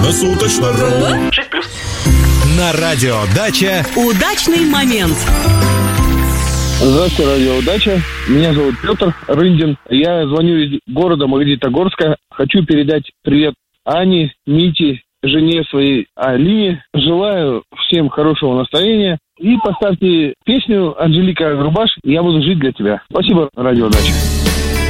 Круглосуточно.ру. 6+. На радио «Дача». Удачный момент. Здравствуйте, радио «Удача». Меня зовут Петр Рындин. Я звоню из города Магнитогорска. Хочу передать привет Ане, Мите, жене своей Алине. Желаю всем хорошего настроения. И поставьте песню Анжелика Агрубаш «Я буду жить для тебя». Спасибо, радио «Удача».